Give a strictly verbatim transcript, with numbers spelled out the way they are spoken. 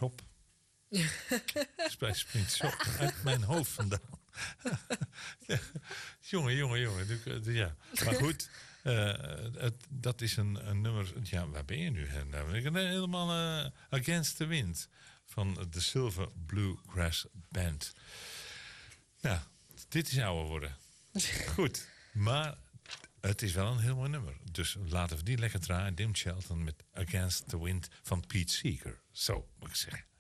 Rob. Spijt springt zo uit mijn hoofd vandaan. Ja, jongen, jongen, jongen. Ja. Maar goed, uh, het, dat is een, een nummer... Ja, waar ben je nu? Helemaal uh, Against the Wind van de Silver Bluegrass Band. Nou, dit is ouder worden. Goed, maar het is wel een heel mooi nummer. Dus laten we die lekker draaien. Dim Shelton met Against the Wind van Pete Seeger. Zo moet ik zeggen.